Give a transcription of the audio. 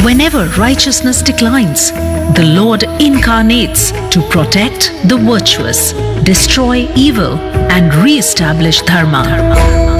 Whenever righteousness declines, the Lord incarnates to protect the virtuous, destroy evil, and re-establish dharma.